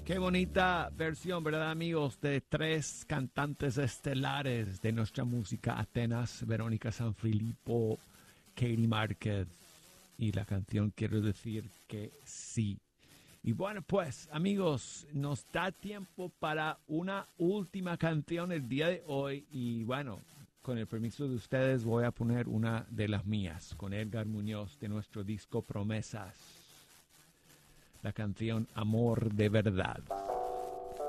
Qué bonita versión, ¿verdad, amigos? De tres cantantes estelares de nuestra música: Atenas, Verónica Sanfilippo, Katie Márquez. Y la canción Quiero decir que sí. Y bueno, pues, amigos, nos da tiempo para una última canción el día de hoy. Y bueno, con el permiso de ustedes, voy a poner una de las mías, con Edgar Muñoz, de nuestro disco Promesas. La canción Amor de Verdad.